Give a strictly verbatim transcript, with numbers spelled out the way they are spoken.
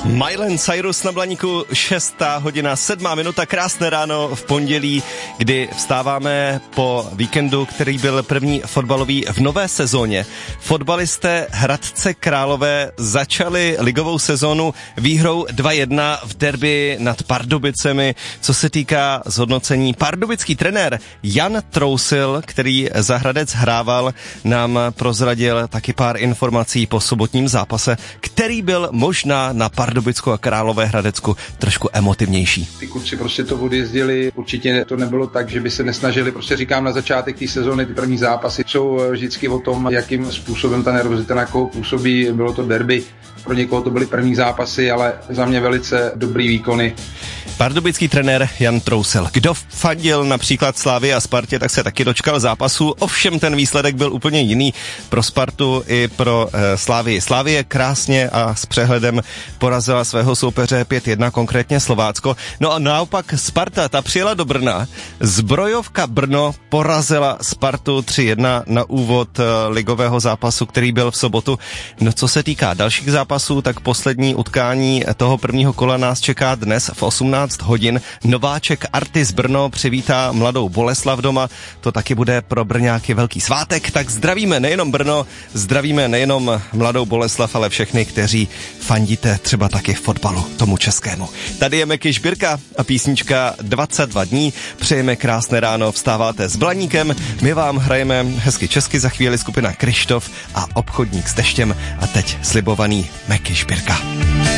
Miley Cyrus na Blaníku, šestá hodina, sedmá minuta, krásné ráno v pondělí, kdy vstáváme po víkendu, který byl první fotbalový v nové sezóně. Fotbalisté Hradce Králové začali ligovou sezónu výhrou dva jedna v derby nad Pardubicemi. Co se týká zhodnocení, pardubický trenér Jan Trousil, který za Hradec hrával, nám prozradil taky pár informací po sobotním zápase, který byl možná na Pardubicku a Královéhradecku trošku emotivnější. Ty kluci prostě to odjezdili, určitě to nebylo tak, že by se nesnažili, prostě říkám na začátek té sezóny, ty první zápasy jsou vždycky o tom, jakým způsobem ta nervozita na koho působí, bylo to derby, pro někoho to byly první zápasy, ale za mě velice dobrý výkony. Pardubický trenér Jan Trousil. Kdo fandil například Slavii a Spartě, tak se taky dočkal zápasu, ovšem ten výsledek byl úplně jiný pro Spartu i pro e, Slavii. Slavie krásně a s přehledem porazila svého soupeře pět jedna, konkrétně Slovácko. No a naopak Sparta, ta přijela do Brna. Zbrojovka Brno porazila Spartu tři jedna na úvod e, ligového zápasu, který byl v sobotu. No co se týká dalších zápasů, tak poslední utkání toho prvního kola nás čeká dnes v osmnáct hodin. Nováček Artis Brno přivítá Mladou Boleslav doma. To taky bude pro Brňáky velký svátek, tak zdravíme nejenom Brno, zdravíme nejenom Mladou Boleslav, ale všechny, kteří fandíte třeba taky v fotbalu, tomu českému. Tady je Meky Šbírka a písnička dvacet dva dní. Přejeme krásné ráno, vstáváte s Blaníkem, my vám hrajeme hezky česky, za chvíli skupina Krištof a Obchodník s deštěm a teď slibovaný Meky Šbírka.